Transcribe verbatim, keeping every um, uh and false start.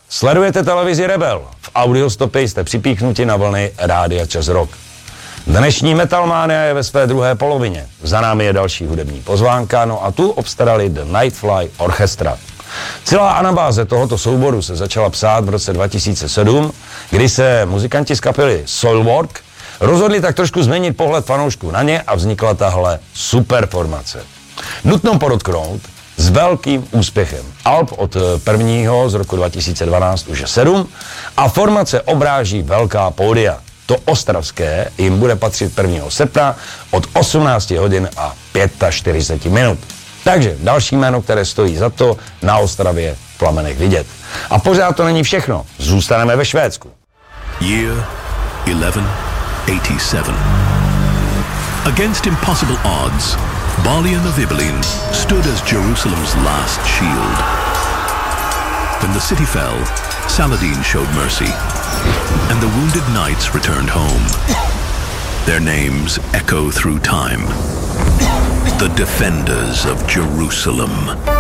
Sledujete televizi Rebel. V audiostopě jste připíchnuti na vlny Rádia Čas Rock. Dnešní Metalmania je ve své druhé polovině. Za námi je další hudební pozvánka, no a tu obstarali The Nightfly Orchestra. Celá anabáze tohoto souboru se začala psát v roce dva tisíce sedm, kdy se muzikanti z kapely Soilwork rozhodli tak trošku změnit pohled fanoušků na ně a vznikla tahle superformace. Nutno podotknout, s velkým úspěchem. Alb od prvního z roku dva tisíce dvanáct už je sedm a formace obráží velká pódia. To ostravské jim bude patřit prvního srpna od osmnácti hodin a čtyřicet pět minut. Takže další jméno, které stojí za to na Ostravě v plamenech vidět. A pořád to není všechno. Zůstaneme ve Švédsku. Year eleven eighty-seven. Against impossible odds, Balian of Ibelin stood as Jerusalem's last shield. When the city fell, Saladin showed mercy, and the wounded knights returned home. Their names echo through time. The Defenders of Jerusalem.